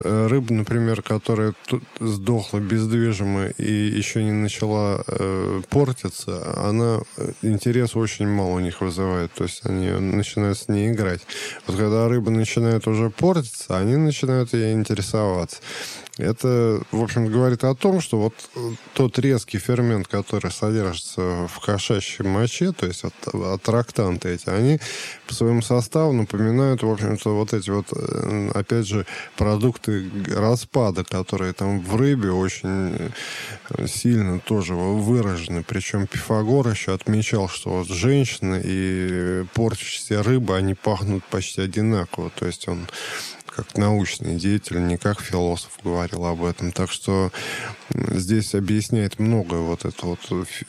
Рыба, например, которая сдохла бездвижимо и еще не начала портиться, она интерес очень мало у них вызывает. То есть они начинают с ней играть. Вот когда рыба начинает уже портиться, они начинают ей интересоваться. Это, в общем, говорит о том, что вот тот резкий фермент, который содержится в кошачьей моче, то есть аттрактанты эти, они по своему составу напоминают, в общем-то, вот эти вот, опять же, продукты распада, которые там в рыбе очень сильно тоже выражены. Причем Пифагор еще отмечал, что вот женщины и портящиеся рыбы, они пахнут почти одинаково. То есть он как научный деятель, не как философ говорил об этом. Так что здесь объясняет многое вот это вот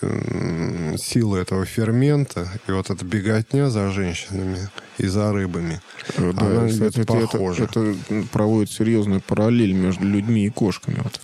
сила этого фермента и вот эта беготня за женщинами и за рыбами. Да, она кстати, похожа. Это проводит серьезную параллель между людьми и кошками. Вот.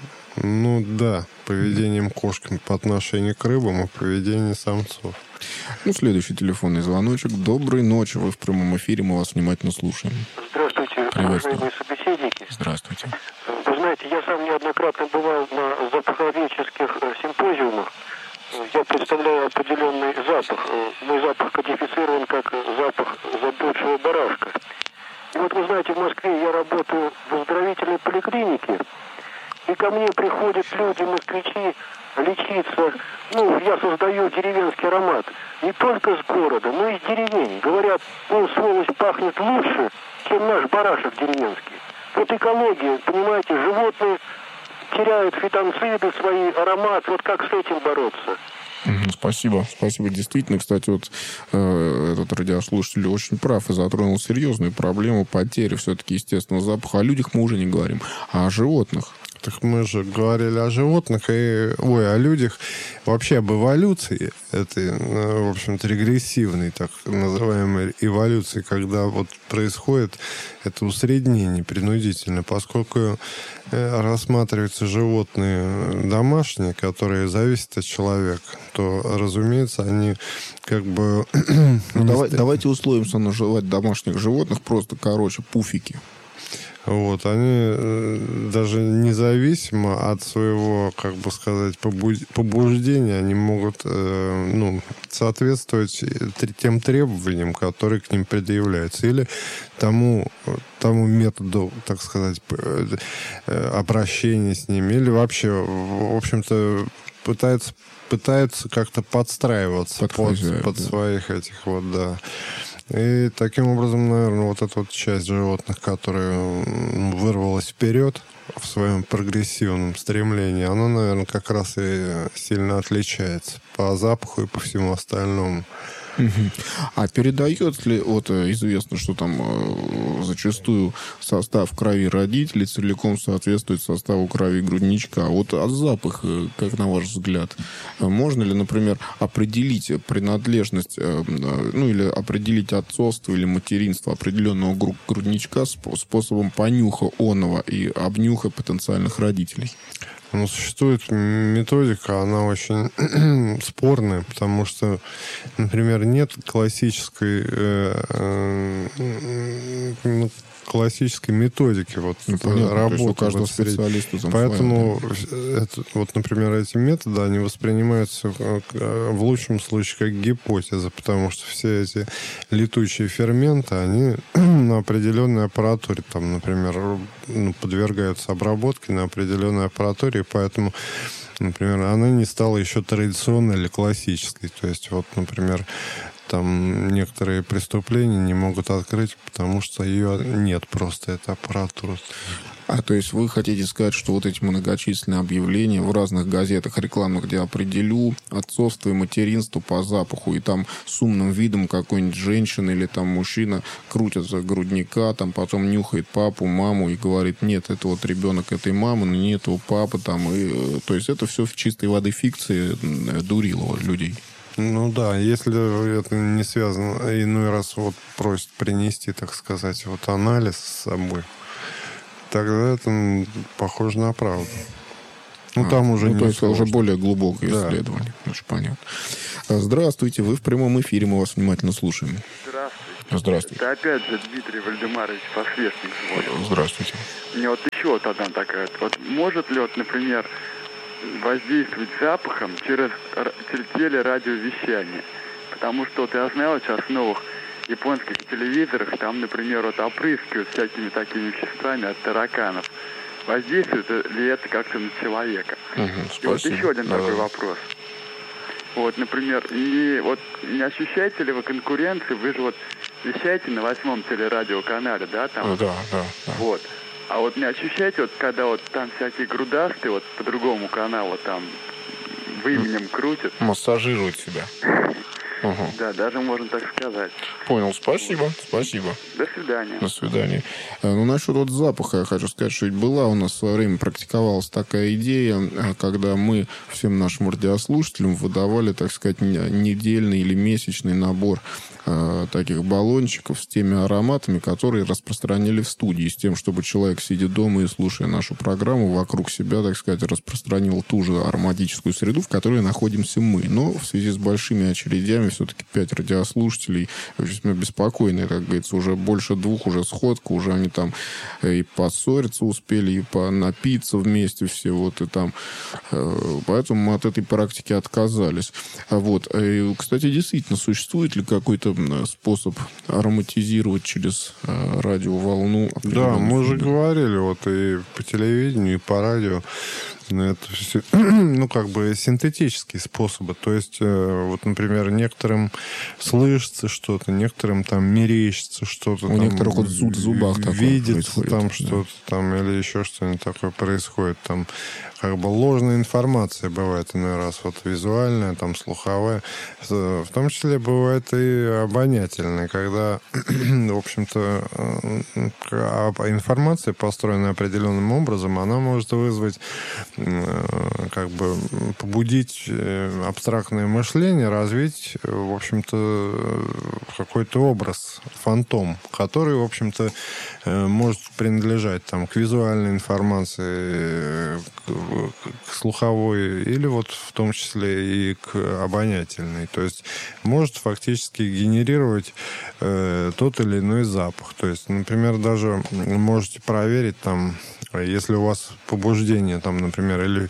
Ну да, поведением кошки по отношению к рыбам и поведением самцов. Ну, следующий телефонный звоночек. Доброй ночи, вы в прямом эфире, мы вас внимательно слушаем. Здравствуйте, уважаемые собеседники. Здравствуйте. Вы знаете, я сам неоднократно бывал на запаховедческих симпозиумах. Я представляю определенный запах. Мой запах кодифицирован как запах заблудшего барашка. И вот вы знаете, в Москве я работаю в оздоровительной поликлинике, и ко мне приходят люди, москвичи, лечиться. Ну, я создаю деревенский аромат. Не только с города, но и с деревень. Говорят, сволочь пахнет лучше, чем наш барашек деревенский. Вот экология, понимаете, животные теряют фитонциды свои, аромат. Вот как с этим бороться? Спасибо. Спасибо. Действительно, кстати, вот этот радиослушатель очень прав и затронул серьезную проблему потери все-таки естественного запаха. О людях мы уже не говорим, а о животных. Так мы же говорили о животных и о людях, вообще об эволюции этой, в общем-то, регрессивной, так называемой эволюции, когда вот происходит это усреднение принудительно, поскольку рассматриваются животные домашние, которые зависят от человека, то, разумеется, они как бы... Давайте условимся называть домашних животных просто, пуфики. Вот, они даже независимо от своего, как бы сказать, побуждения, они могут соответствовать тем требованиям, которые к ним предъявляются, или тому методу, так сказать, обращения с ними, или вообще, в общем-то, пытаются как-то подстраиваться под своих этих вот, да. И таким образом, наверное, вот эта вот часть животных, которая вырвалась вперед в своем прогрессивном стремлении, она, наверное, как раз и сильно отличается по запаху и по всему остальному. А передается ли, вот известно, что там зачастую состав крови родителей целиком соответствует составу крови грудничка. Вот от запаха, как на ваш взгляд, можно ли, например, определить принадлежность, или определить отцовство или материнство определенного грудничка способом понюха оного и обнюха потенциальных родителей? Но существует методика, она очень спорная, потому что, например, нет классической методики работы. У каждого специалиста поэтому, например, эти методы, они воспринимаются в лучшем случае как гипотеза, потому что все эти летучие ферменты, они на определенной аппаратуре, там, например, подвергаются обработке на определенной аппаратуре, поэтому, например, она не стала еще традиционной или классической. То есть, вот, например, там некоторые преступления не могут открыть, потому что ее нет просто, эта аппаратура. То есть вы хотите сказать, что вот эти многочисленные объявления в разных газетах рекламных, где определю отцовство и материнство по запаху, и там с умным видом какой-нибудь женщина или там мужчина крутят за грудника, там потом нюхает папу, маму и говорит, нет, это вот ребенок этой мамы, но не этого папы, там, и, то есть это все в чистой воды фикции дурило людей. Ну да, если это не связано, иной раз вот просят принести, так сказать, вот анализ с собой, тогда это похоже на правду. Там уже то есть уже более глубокое исследование. Очень понятно. Здравствуйте, вы в прямом эфире, мы вас внимательно слушаем. Здравствуйте. Здравствуйте. Это опять же Дмитрий Вальдемарович Посвестник звонил. Здравствуйте. Мне вот еще вот одна такая. Вот может ли, вот, например, воздействовать запахом через телерадиовещание? Потому что вот я знаю, сейчас в новых японских телевизорах там, например, вот опрыскивают всякими такими веществами от тараканов. Воздействует ли это как-то на человека? И вот еще один такой вопрос. Вот, например, и вот не ощущаете ли вы конкуренции? Вы же вот вещаете на 8-м телерадиоканале, да, там? Да. Вот. А вот не ощущаете, вот когда вот там всякие грудастые, вот по другому каналу там выменем крутят? Массажируют себя. Да, даже можно так сказать. Понял, спасибо. До свидания. До свидания. Ну, насчет вот запаха я хочу сказать, что ведь была у нас в свое время, практиковалась такая идея, когда мы всем нашим радиослушателям выдавали, так сказать, недельный или месячный набор таких баллончиков с теми ароматами, которые распространили в студии, с тем, чтобы человек, сидя дома и слушая нашу программу, вокруг себя, так сказать, распространил ту же ароматическую среду, в которой находимся мы. Но в связи с большими очередями все-таки 5 радиослушателей весьма беспокойные, как говорится, уже больше 2, уже сходка, уже они там и поссориться успели, и понапиться вместе все, вот, и там. Поэтому мы от этой практики отказались. Вот. И, кстати, действительно, существует ли какой-то способ ароматизировать через радиоволну? Да, мы уже говорили, вот и по телевидению, и по радио. Это все, ну, как бы синтетические способы. То есть, вот, например, некоторым слышится что-то, некоторым там мерещится что-то. У там, некоторых вот зуд в зубах такое видится происходит, там да. что-то там, или еще что-нибудь такое происходит. Там как бы ложная информация бывает иной раз. Вот визуальная, там слуховая. В том числе бывает и обонятельная, когда, в общем-то, информация, построенная определенным образом, она может вызвать, как бы побудить абстрактное мышление, развить, в общем-то, какой-то образ, фантом, который, в общем-то, может принадлежать там, к визуальной информации, к слуховой, или вот в том числе и к обонятельной. То есть может фактически генерировать тот или иной запах. То есть, например, даже можете проверить там, если у вас побуждение, там, например, или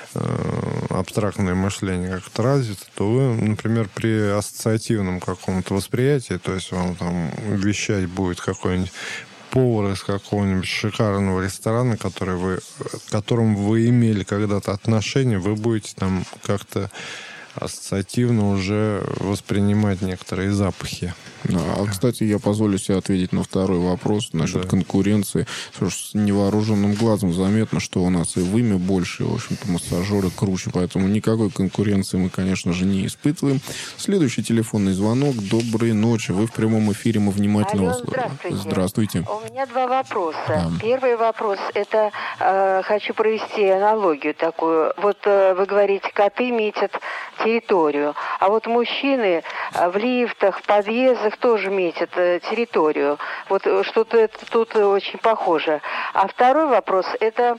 абстрактное мышление как-то развито, то вы, например, при ассоциативном каком-то восприятии, то есть вам там вещать будет какой-нибудь повар из какого-нибудь шикарного ресторана, к которому вы имели когда-то отношение, вы будете там как-то ассоциативно уже воспринимать некоторые запахи. А, кстати, я позволю себе ответить на второй вопрос насчет конкуренции. Потому что с невооруженным глазом заметно, что у нас и вымя больше, и, в общем-то, массажеры круче. Поэтому никакой конкуренции мы, конечно же, не испытываем. Следующий телефонный звонок. Доброй ночи. Вы в прямом эфире, мы внимательно вас слушаем. Здравствуйте. У меня 2 вопроса. Да. Первый вопрос, это хочу провести аналогию такую. Вот вы говорите, коты метят территорию, а вот мужчины в лифтах, в подъездах тоже метят территорию. Вот что-то это тут очень похоже. А второй вопрос, это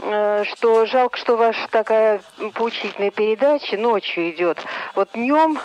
что жалко, что ваша такая поучительная передача ночью идет. Вот днем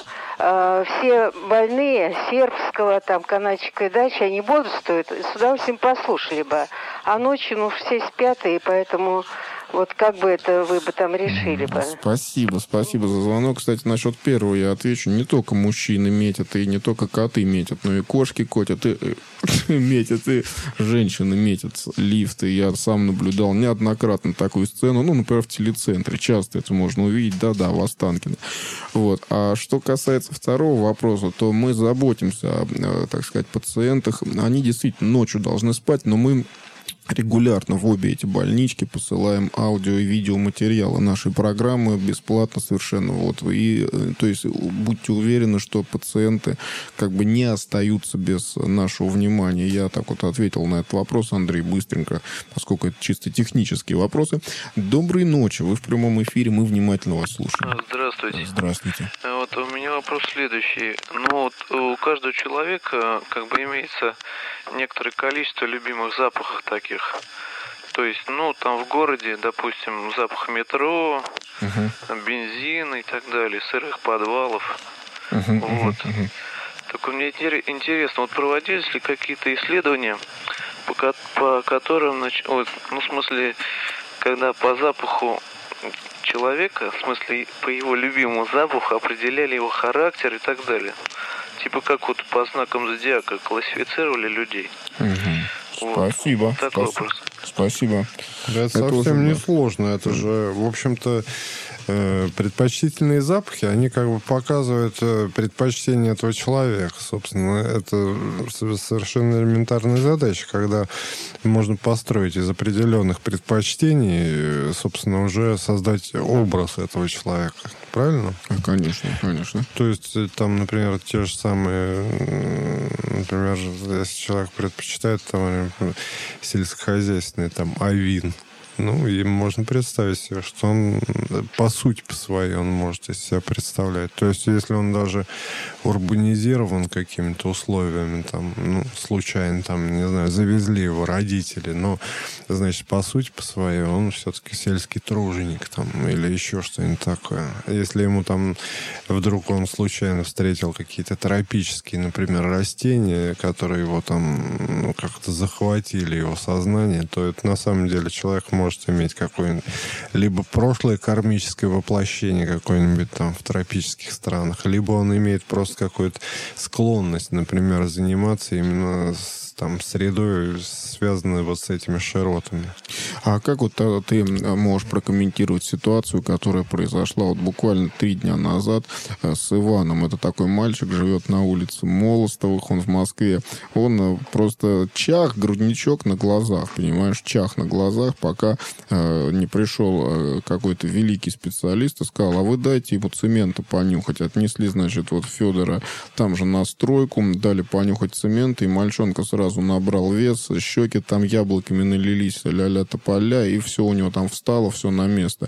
все больные сербского, там, канадчика и дачи, они бодрствуют, с удовольствием послушали бы. А ночью, все спят, и поэтому вот как бы это вы бы там решили бы? Спасибо за звонок. Кстати, насчет первого я отвечу. Не только мужчины метят, и не только коты метят, но и кошки котят, и метят, и женщины метят лифты. Я сам наблюдал неоднократно такую сцену. Ну, например, в телецентре. Часто это можно увидеть. Да-да, в Останкино. Вот. А что касается второго вопроса, то мы заботимся о, так сказать, пациентах. Они действительно ночью должны спать, но мы регулярно в обе эти больнички посылаем аудио и видеоматериалы нашей программы бесплатно совершенно. Вот. И, то есть, будьте уверены, что пациенты как бы не остаются без нашего внимания. Я так вот ответил на этот вопрос, Андрей, быстренько, поскольку это чисто технические вопросы. Доброй ночи. Вы в прямом эфире, мы внимательно вас слушаем. Здравствуйте. Здравствуйте. Вот у меня вопрос следующий. Ну вот у каждого человека как бы имеется некоторое количество любимых запахов таких. То есть, там в городе, допустим, запах метро, бензина и так далее, сырых подвалов. Вот. Так мне интересно, вот проводились ли какие-то исследования, по которым, ну, в смысле, когда по запаху человека, в смысле, по его любимому запаху определяли его характер и так далее. Типа как вот по знакам зодиака классифицировали людей. Угу. Вот. Спасибо. Такой вопрос. Спасибо. Это совсем не сложно. Это же, в общем-то, предпочтительные запахи, они как бы показывают предпочтение этого человека. Собственно, это совершенно элементарная задача, когда можно построить из определенных предпочтений, собственно, уже создать образ этого человека. Правильно? Конечно, конечно. То есть, там, например, те же самые, например, если человек предпочитает там, сельскохозяйственный, там, авин, ну, и можно представить себе, что он по сути по своей он может из себя представлять. То есть, если он даже урбанизирован какими-то условиями, там, ну, случайно, там, не знаю, завезли его родители, но, значит, по сути по своей он все-таки сельский труженик, там, или еще что-нибудь такое. Если ему там вдруг он случайно встретил какие-то тропические, например, растения, которые его там, ну, как-то захватили его сознание, то это на самом деле человек может иметь какое-нибудь либо прошлое кармическое воплощение какое-нибудь там в тропических странах, либо он имеет просто какую-то склонность, например, заниматься именно там средой, связанной вот с этими широтами. А как вот ты можешь прокомментировать ситуацию, которая произошла вот буквально 3 дня назад с Иваном? Это такой мальчик, живет на улице Молостовых, он в Москве. Он просто чах, грудничок на глазах, понимаешь, чах на глазах, пока не пришел какой-то великий специалист и сказал, а вы дайте ему цемента понюхать. Отнесли, значит, вот Федора там же на стройку, дали понюхать цемент, и мальчонка сразу набрал вес, щеки там яблоками налились, ля-ля тополя, и все у него там встало, все на место.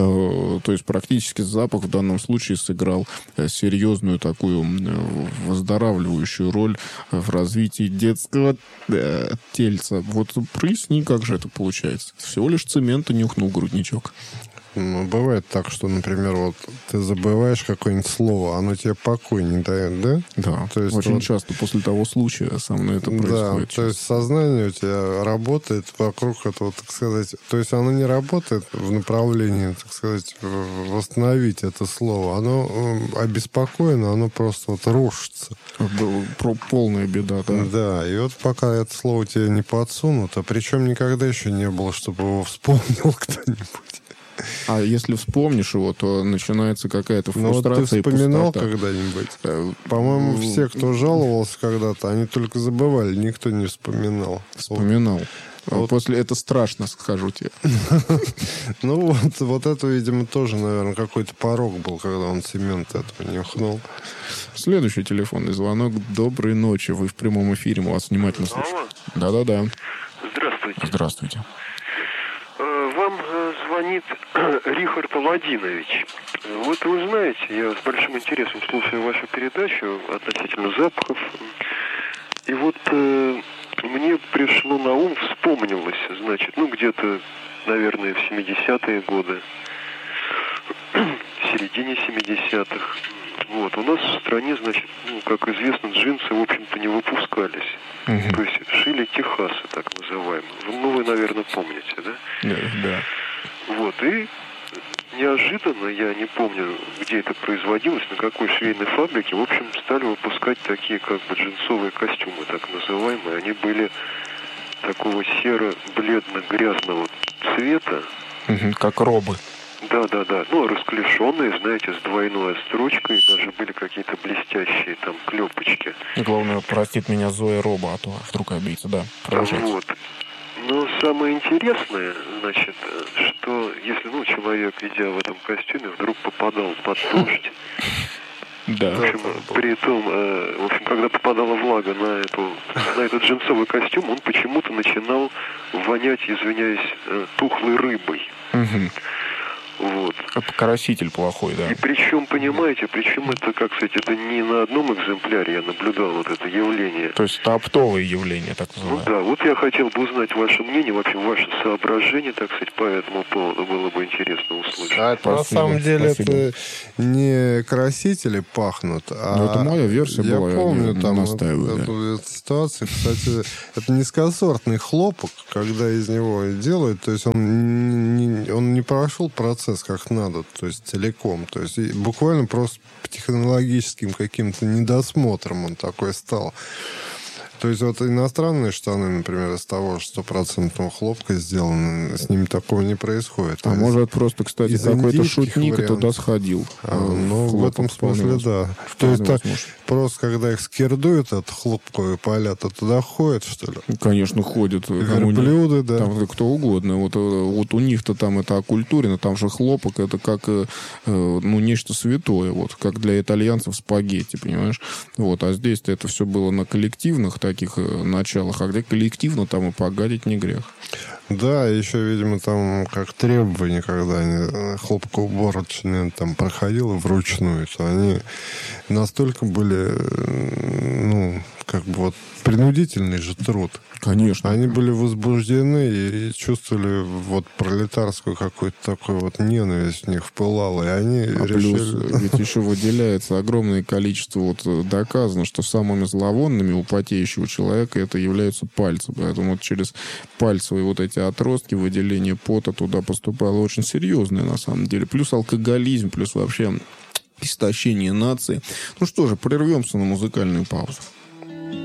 То есть практически запах в данном случае сыграл серьезную такую выздоравливающую роль в развитии детского тельца. Вот проясни, как же это получается. Всего лишь цемента нюхнул грудничок. Ну, бывает так, что, например, вот ты забываешь какое-нибудь слово, оно тебе покой не дает, да? Да, то есть очень вот, часто после того случая со мной это происходит. Да, то есть сознание у тебя работает вокруг этого, так сказать, то есть оно не работает в направлении, так сказать, восстановить это слово. Оно обеспокоено, оно просто вот рушится. Полная беда, да. Да, и вот пока это слово тебе не подсунуто, причем никогда еще не было, чтобы его вспомнил кто-нибудь. А если вспомнишь его, то начинается какая-то фрустрация. Ну, вот ты вспоминал и пустота когда-нибудь? По-моему, все, кто жаловался когда-то, они только забывали, никто не вспоминал. Вспоминал. Вот. После это страшно, скажу тебе. Ну, вот это, видимо, тоже, наверное, какой-то порог был, когда он цемент этого нюхнул. Следующий телефонный звонок. Доброй ночи. Вы в прямом эфире. Мы вас внимательно слушаем. Да-да-да. Здравствуйте. Здравствуйте. Вам звонит Рихард Аладдинович. Вот вы знаете, я с большим интересом слушаю вашу передачу относительно запахов. И вот мне пришло на ум, вспомнилось, значит, ну где-то, наверное, в 70-е годы, в середине 70-х. Вот, у нас в стране, значит, ну, как известно, джинсы, в общем-то, не выпускались. То есть шили техасы, так называемые. Ну, вы, наверное, помните, да? Да. Вот, и неожиданно, я не помню, где это производилось, на какой швейной фабрике, в общем, стали выпускать такие, как бы, джинсовые костюмы, так называемые. Они были такого серо-бледно-грязного цвета. Как робы. Да. Ну, расклешенные, знаете, с двойной строчкой, даже были какие-то блестящие там клепочки. Главное, простит меня Зоя Роба, а то вдруг обидится, да. Вот. Но самое интересное, значит, что если, ну, человек, идя в этом костюме, вдруг попадал под дождь, да. В общем, при том, в общем, когда попадала влага на этот джинсовый костюм, он почему-то начинал вонять, извиняюсь, тухлой рыбой. Вот. Это краситель плохой, да. И причем, понимаете, причем это, как сказать, это не на одном экземпляре я наблюдал вот это явление. То есть это оптовое явление, так Ну называемое. да, вот я хотел бы узнать ваше мнение, вообще ваше соображение, так сказать, по этому поводу. Было бы интересно услышать. На Спасибо, самом деле спасибо. это не красители пахнут, а... Ну, это моя версия я была, я помню не там настаиваю, да. эту ситуацию. Кстати, это низкосортный хлопок, когда из него делают, то есть он не прошел процесс как надо, то есть целиком. То есть и буквально просто по технологическим каким-то недосмотром он такой стал. То есть вот иностранные штаны, например, из того же 100% хлопка сделаны, с ними такого не происходит. А может, просто, кстати, из какой-то индийских шутник вариантов. туда сходил. Ну, в Хлопок этом вполне смысле, возможно. да. То Вполне есть так, возможно. просто когда их скирдуют от хлопковые поля, то туда ходят, что ли? Конечно, ходят. Верблюды, да. Там кто угодно. Вот у них-то там это оккультурено, там же хлопок, это как нечто святое, вот, как для итальянцев спагетти, понимаешь? Вот, а здесь-то это все было на коллективных таких началах, а где коллективно, там и погадить не грех. Да, еще, видимо, там как требование, когда они хлопкоуборочные там проходило вручную, то они настолько были, как бы вот принудительный же труд. Конечно. Они были возбуждены и чувствовали вот пролетарскую какую-то такую вот ненависть в них впылала, и они решили... Плюс ведь еще выделяется огромное количество, вот доказано, что самыми зловонными у потеющего человека это являются пальцы. Поэтому вот через пальцевые вот эти отростки выделение пота туда поступало очень серьезное на самом деле. Плюс алкоголизм, плюс вообще истощение нации. Ну что же, прервемся на музыкальную паузу.